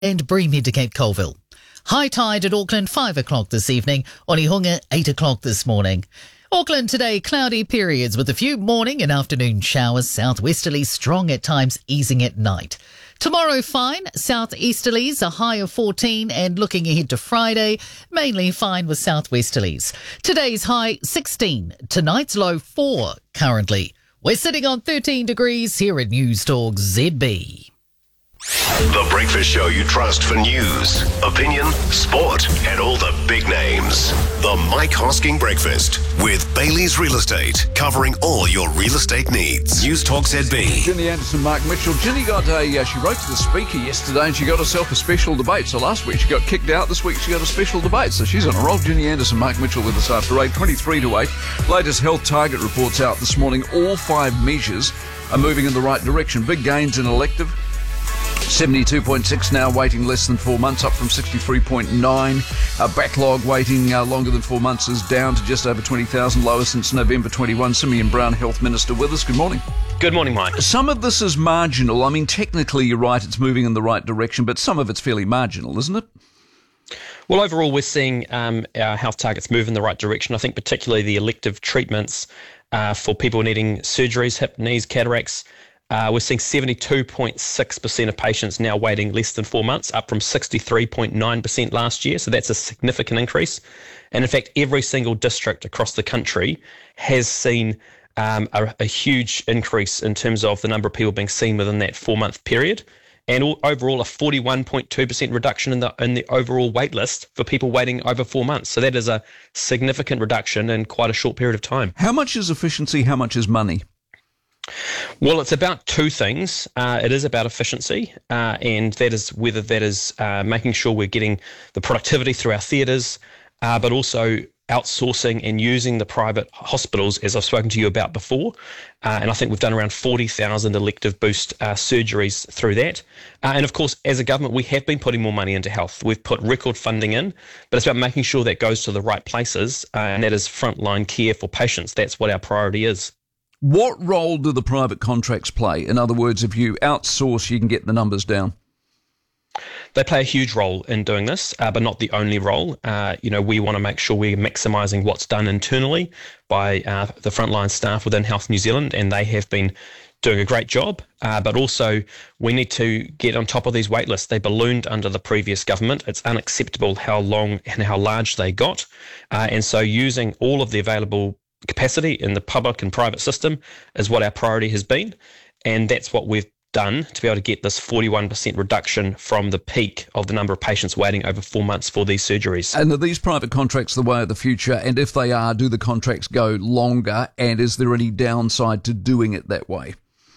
and Breamhead to Cape Colville. High tide at Auckland 5 o'clock this evening, Onehunga 8 o'clock this morning. Auckland today, cloudy periods with a few morning and afternoon showers, southwesterlies strong at times, easing at night. Tomorrow fine, southeasterlies, a high of 14, and looking ahead to Friday, mainly fine with southwesterlies. Today's high 16, tonight's low 4 currently. We're sitting on 13 degrees here at News Talk ZB. The breakfast show you trust for news, opinion, sport, and all the big names. The Mike Hosking Breakfast with Bailey's Real Estate, covering all your real estate needs. News Talk ZB. Ginny Anderson, Mark Mitchell. Ginny got she wrote to the Speaker yesterday and she got herself a special debate. So last week she got kicked out. This week she got a special debate. So she's on a roll. Ginny Anderson, Mark Mitchell with us after 8, 23 to 8. Latest health target reports out this morning. All 5 measures are moving in the right direction. Big gains in elective. 72.6 now, waiting less than 4 months, up from 63.9. Backlog waiting longer than 4 months is down to just over 20,000, lowest since November 21. Simeon Brown, Health Minister, with us. Good morning. Good morning, Mike. Some of this is marginal. I mean, technically you're right, it's moving in the right direction, but some of it's fairly marginal, isn't it? Well, overall, we're seeing our health targets move in the right direction. I think particularly the elective treatments for people needing surgeries, hip, knees, cataracts. We're seeing 72.6% of patients now waiting less than 4 months, up from 63.9% last year. So that's a significant increase. And in fact, every single district across the country has seen a huge increase in terms of the number of people being seen within that 4-month period. And overall, a 41.2% reduction in the overall wait list for people waiting over 4 months. So that is a significant reduction in quite a short period of time. How much is efficiency? How much is money? Well, it's about two things. It is about efficiency, and that is whether that is making sure we're getting the productivity through our theatres, but also outsourcing and using the private hospitals, as I've spoken to you about before. And I think we've done around 40,000 elective boost surgeries through that. And of course, as a government, we have been putting more money into health. We've put record funding in, but it's about making sure that goes to the right places, and that is frontline care for patients. That's what our priority is. What role do the private contracts play? In other words, if you outsource, you can get the numbers down. They play a huge role in doing this, but not the only role. We want to make sure we're maximising what's done internally by the frontline staff within Health New Zealand, and they have been doing a great job. But also, we need to get on top of these wait lists. They ballooned under the previous government. It's unacceptable how long and how large they got. And so using all of the available capacity in the public and private system is what our priority has been, and that's what we've done to be able to get this 41% reduction from the peak of the number of patients waiting over 4 months for these surgeries. And are these private contracts the way of the future? And if they are, do the contracts go longer? And is there any downside to doing it that way?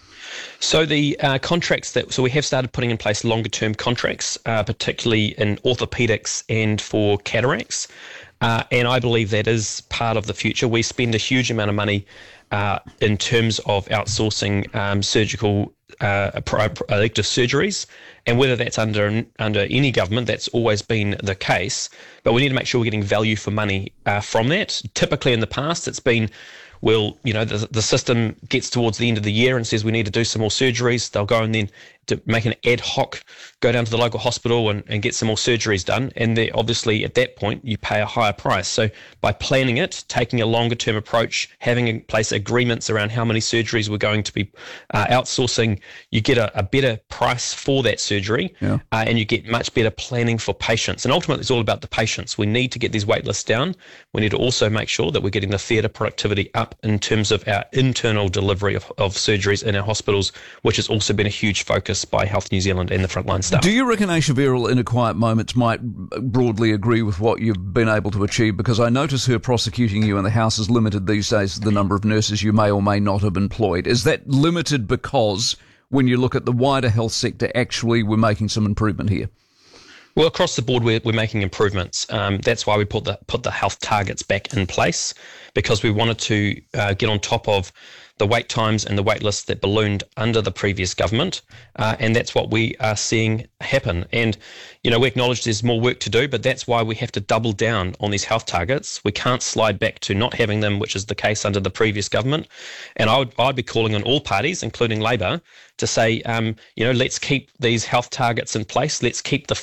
So the contracts so we have started putting in place longer term contracts, particularly in orthopedics and for cataracts. And I believe that is part of the future. We spend a huge amount of money in terms of outsourcing surgical elective surgeries, and whether that's under any government, that's always been the case. But we need to make sure we're getting value for money from that. Typically in the past, it's been, well, the system gets towards the end of the year and says we need to do some more surgeries. They'll go and then to make an ad hoc, go down to the local hospital and get some more surgeries done. And obviously at that point, you pay a higher price. So by planning it, taking a longer term approach, having in place agreements around how many surgeries we're going to be outsourcing, you get a better price for that surgery, and you get much better planning for patients. And ultimately, it's all about the patients. We need to get these wait lists down. We need to also make sure that we're getting the theatre productivity up in terms of our internal delivery of surgeries in our hospitals, which has also been a huge focus by Health New Zealand and the frontline staff. Do you reckon Aisha Verrill, in a quiet moment, might broadly agree with what you've been able to achieve? Because I notice her prosecuting you in the House is limited these days to the number of nurses you may or may not have employed. Is that limited because when you look at the wider health sector, actually we're making some improvement here? Well, across the board, we're making improvements. That's why we put the health targets back in place, because we wanted to get on top of the wait times and the wait lists that ballooned under the previous government, and that's what we are seeing happen. And we acknowledge there's more work to do, but that's why we have to double down on these health targets. We can't slide back to not having them, which is the case under the previous government. And I'd be calling on all parties, including Labor, to say, let's keep these health targets in place. Let's keep the